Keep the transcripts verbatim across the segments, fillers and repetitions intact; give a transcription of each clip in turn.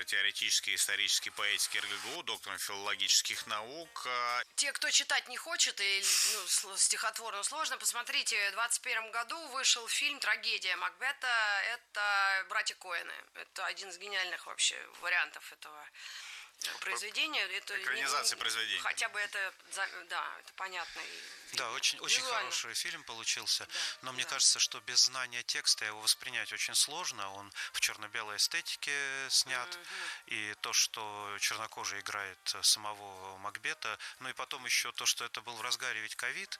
кафедры теоретической и исторической поэтики эр гэ гэ у, доктором филологических наук. Те, кто читать не хочет и ну, стихотворно сложно, посмотрите, в двадцать первом году вышел фильм «Трагедия Макбета». Это братья Коэны. Это один из гениальных вообще вариантов этого произведения. Это экранизация произведения. Хотя бы это, да, это понятно. Да, очень, очень хороший фильм получился. Да, но мне да. кажется, что без знания текста его воспринять очень сложно. Он в черно-белой эстетике снят. Mm-hmm. И то, что чернокожий играет самого Макбета. Ну и потом еще то, что это был в разгаре ведь ковид.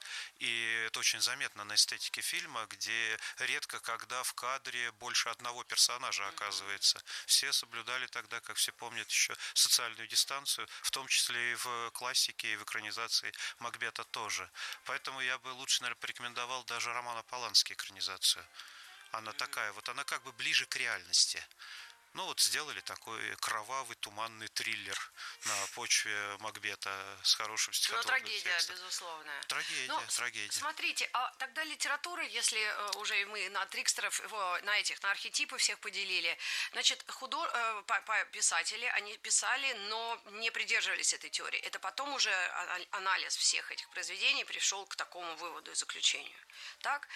И это очень заметно на эстетике фильма, где редко когда в кадре больше одного персонажа оказывается. Mm-hmm. Все соблюдали тогда, как все помнят, еще социальную дистанцию, в том числе и в классике, и в экранизации Макбета тоже. Поэтому я бы лучше, наверное, порекомендовал даже романа Полански экранизацию. Она такая, вот она как бы ближе к реальности. Ну вот сделали такой кровавый, туманный триллер на почве Макбета с хорошим стихотворным текстом. Ну, трагедия, текстом. Безусловно. Трагедия, ну, трагедия. Смотрите, а тогда литература, если уже мы на трикстеров, на этих, на архетипы всех поделили, значит, худо... писатели, они писали, но не придерживались этой теории. Это потом уже анализ всех этих произведений пришел к такому выводу и заключению. Так?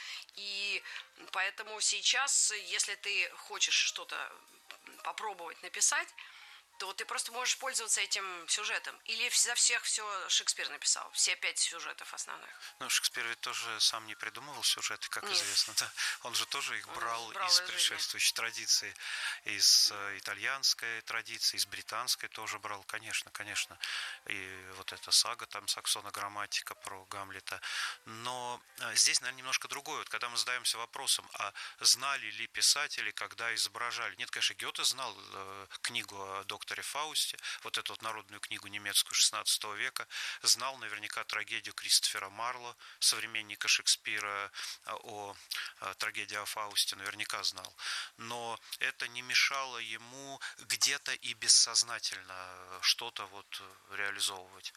И поэтому сейчас, если ты хочешь что-то попробовать написать, то ты просто можешь пользоваться этим сюжетом. Или за всех все Шекспир написал, все пять сюжетов основных. Ну, Шекспир ведь тоже сам не придумывал сюжеты, как Нет. известно. Да? Он же тоже их брал, брал из предшествующей традиции, из э, итальянской традиции, из британской тоже брал, конечно, конечно. И вот эта сага, там, Саксона грамматика про Гамлета. Но э, здесь, наверное, немножко другое. Вот когда мы задаемся вопросом, а знали ли писатели, когда изображали? Нет, конечно, Гёте знал э, книгу о докторе Фаусте, вот эту вот народную книгу немецкую шестнадцатого века, знал наверняка трагедию Кристофера Марло, современника Шекспира, о, о трагедии о Фаусте, наверняка знал. Но это не мешало ему где-то и бессознательно что-то вот реализовывать.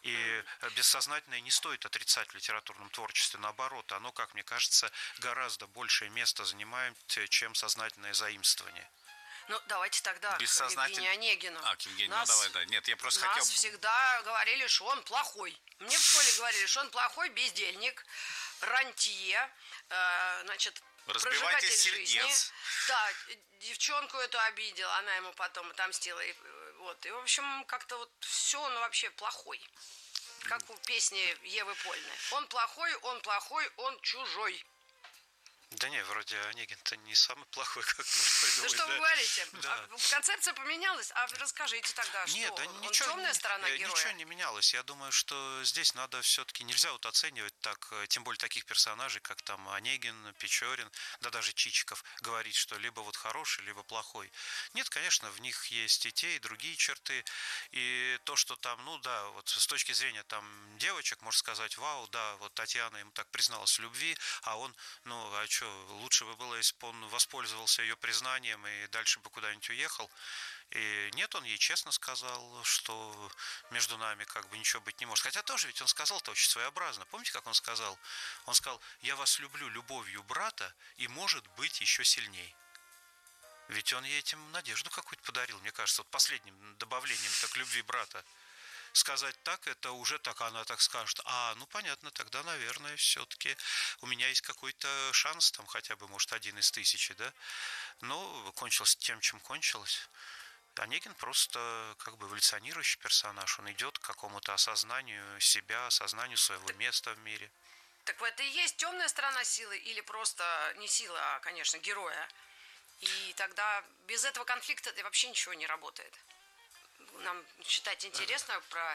И бессознательное не стоит отрицать в литературном творчестве. Наоборот, оно, как мне кажется, гораздо большее место занимает, чем сознательное заимствование. Ну, давайте тогда Бессознатель... к Евгению Онегину. А, к Евгению, нас, ну давай, да. Нет, я просто нас хотел... всегда говорили, что он плохой. Мне в школе говорили, что он плохой бездельник, рантье, э, значит, разбиватель сердец. Жизни. Да, девчонку эту обидел, она ему потом отомстила. И, вот, и в общем, как-то вот все он вообще плохой. Как у песни Евы Польны. Он плохой, он плохой, он чужой. Да не, вроде Онегин-то не самый плохой, как можно придумать. Да что да. вы говорите? Да. А концепция поменялась, а расскажите тогда, что Нет, да, он ничего, темная сторона не, героя? Ничего не менялось. Я думаю, что здесь надо все-таки, нельзя вот оценивать так, тем более таких персонажей, как там Онегин, Печорин, да даже Чичиков, говорить, что либо вот хороший, либо плохой. Нет, конечно, в них есть и те, и другие черты. И то, что там, ну да, вот с точки зрения там девочек, можно сказать, вау, да, вот Татьяна ему так призналась в любви, а он, ну, а что, лучше бы было, если бы он воспользовался ее признанием и дальше бы куда-нибудь уехал. И нет, он ей честно сказал, что между нами как бы ничего быть не может. Хотя тоже ведь он сказал-то очень своеобразно. Помните, как он сказал? Он сказал: я вас люблю любовью брата и, может быть, еще сильней. Ведь он ей этим надежду какую-то подарил, мне кажется, вот последним добавлением так любви брата. Сказать так, это уже так, она так скажет. А, ну понятно, тогда, наверное, все-таки у меня есть какой-то шанс, там хотя бы, может, один из тысячи, да? Но кончилось тем, чем кончилось. Онегин просто как бы эволюционирующий персонаж. Он идет к какому-то осознанию себя, осознанию своего места в мире. Так в это и есть темная сторона силы или просто не сила, а, конечно, героя? И тогда без этого конфликта вообще ничего не работает. Нам читать интересно про,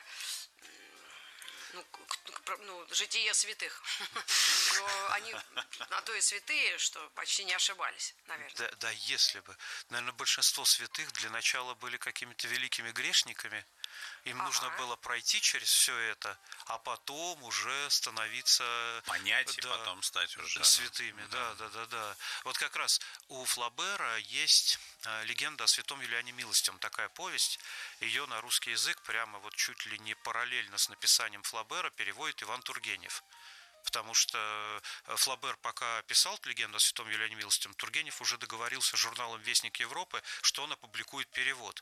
ну, про ну, житие святых. Но они на то и святые, что почти не ошибались, наверное. Да, да, если бы. Наверное, большинство святых для начала были какими-то великими грешниками. Им ага. нужно было пройти через все это, а потом уже становиться... Понять да, и потом стать уже... святыми, да. да, да, да, да. Вот как раз у Флабера есть легенда о святом Юлиане Милостивом, такая повесть. Ее на русский язык прямо вот чуть ли не параллельно с написанием Флабера переводит Иван Тургенев. Потому что Флабер пока писал легенду о святом Юлиане Милостивом, Тургенев уже договорился с журналом «Вестник Европы», что он опубликует перевод.